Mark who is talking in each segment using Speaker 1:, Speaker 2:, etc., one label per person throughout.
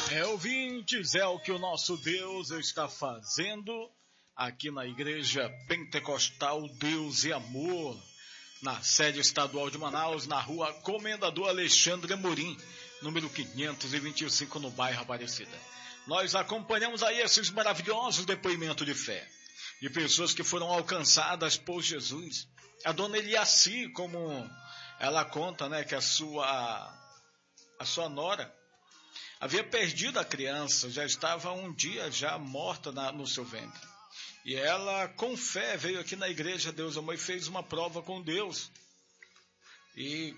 Speaker 1: Ouvintes, é o que o nosso Deus está fazendo aqui na Igreja Pentecostal Deus e Amor, na sede estadual de Manaus, na rua Comendador Alexandre Amorim, número 525, no bairro Aparecida. Nós acompanhamos aí esses maravilhosos depoimentos de fé, de pessoas que foram alcançadas por Jesus. A dona Eliaci, como ela conta, né, que a sua nora havia perdido a criança, já estava um dia já morta no seu ventre. E ela, com fé, veio aqui na Igreja Deus Amor e fez uma prova com Deus. E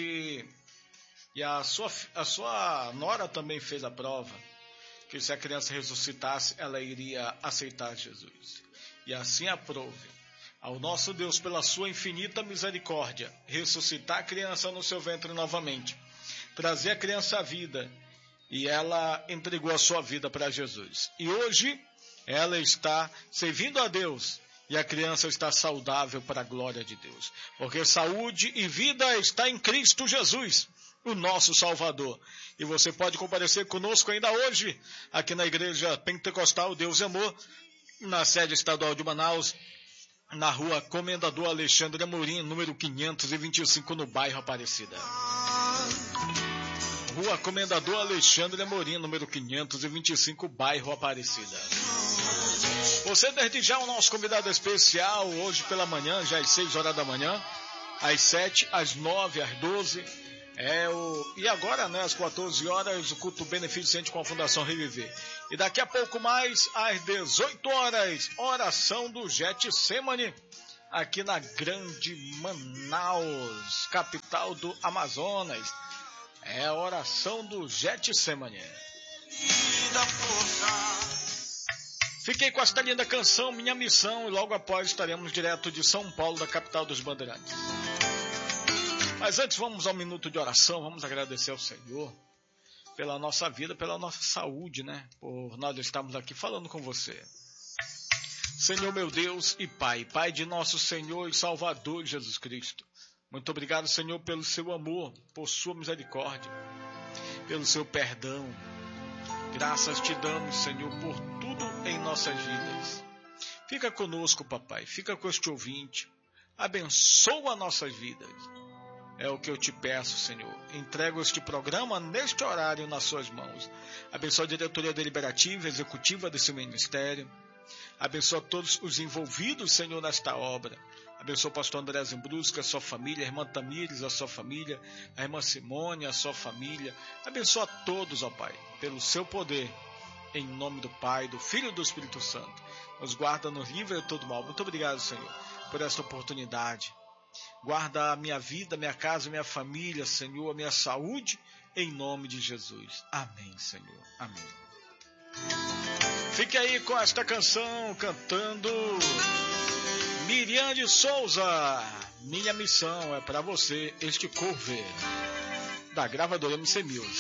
Speaker 1: a sua nora também fez a prova, que se a criança ressuscitasse, ela iria aceitar Jesus. E assim aprove ao nosso Deus, pela sua infinita misericórdia, ressuscitar a criança no seu ventre novamente, trazer a criança à vida. E ela entregou a sua vida para Jesus. E hoje ela está servindo a Deus. E a criança está saudável para a glória de Deus. Porque saúde e vida está em Cristo Jesus, o nosso Salvador. E você pode comparecer conosco ainda hoje, aqui na Igreja Pentecostal Deus e Amor, na sede estadual de Manaus, na rua Comendador Alexandre Amorim, número 525, no bairro Aparecida. Rua Comendador Alexandre Amorim, número 525, bairro Aparecida. Você desde já é o nosso convidado especial, hoje pela manhã, já às 6 horas da manhã, às 7, às 9, às 12, e agora, né, às 14 horas, o culto beneficente com a Fundação Reviver. E daqui a pouco mais, às 18 horas, oração do Getsemane, aqui na Grande Manaus, capital do Amazonas. É a oração do Getsemane. Fiquei com esta linda canção, Minha Missão, e logo após estaremos direto de São Paulo, da capital dos Bandeirantes. Mas antes vamos ao minuto de oração, vamos agradecer ao Senhor pela nossa vida, pela nossa saúde, né? Por nós estarmos aqui falando com você. Senhor meu Deus e Pai, Pai de nosso Senhor e Salvador Jesus Cristo. Muito obrigado, Senhor, pelo seu amor, por sua misericórdia, pelo seu perdão. Graças te damos, Senhor, por tudo em nossas vidas. Fica conosco, papai, fica com este ouvinte. Abençoa nossas vidas. É o que eu te peço, Senhor. Entrego este programa neste horário nas suas mãos. Abençoa a diretoria deliberativa e executiva desse ministério. Abençoa todos os envolvidos, Senhor, nesta obra. Abençoa o pastor André Zimbrusca, a sua família, a irmã Tamires, a sua família, a irmã Simone, a sua família. Abençoa a todos, ó Pai, pelo seu poder, em nome do Pai, do Filho e do Espírito Santo. Nos guarda, nos livra de todo mal. Muito obrigado, Senhor, por esta oportunidade. Guarda a minha vida, minha casa, minha família, Senhor, a minha saúde, em nome de Jesus. Amém, Senhor. Amém. Fique aí com esta canção, cantando Miriam de Souza. Minha Missão é para você, este cover da gravadora MC Music.